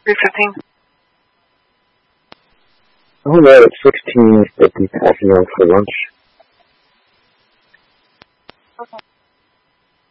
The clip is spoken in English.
3:15. Oh, yeah, it's 16:50, half an hour for lunch. Okay.